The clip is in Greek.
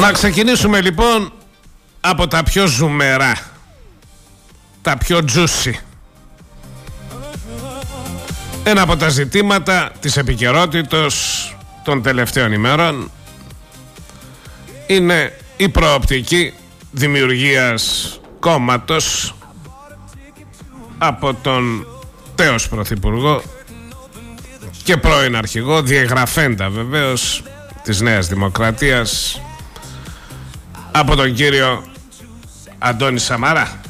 Να ξεκινήσουμε λοιπόν από τα πιο ζουμερά, τα πιο τζούσι. Ένα από τα ζητήματα της επικαιρότητος των τελευταίων ημέρων είναι η προοπτική δημιουργίας κόμματος από τον τέος Πρωθυπουργό και πρώην αρχηγό, διεγραφέντα βεβαίως, της Νέας Δημοκρατίας, από τον κύριο Αντώνη Σαμαρά.